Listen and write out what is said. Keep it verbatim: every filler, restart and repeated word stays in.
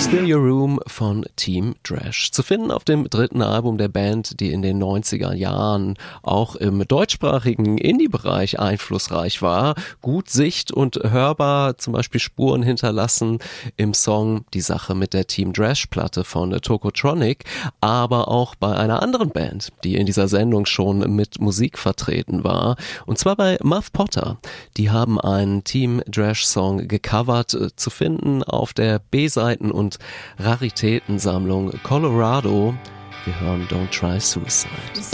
Fill Your Room von Team Drash. Zu finden auf dem dritten Album der Band, die in den neunziger Jahren auch im deutschsprachigen Indie-Bereich einflussreich war. Gut sicht- und hörbar, zum Beispiel Spuren hinterlassen im Song Die Sache mit der Team Drash-Platte von Tokotronic, aber auch bei einer anderen Band, die in dieser Sendung schon mit Musik vertreten war. Und zwar bei Muff Potter. Die haben einen Team Drash-Song gecovert, äh, zu finden auf der B-Seiten- und Raritätensammlung Colorado. Wir hören Don't Try Suicide.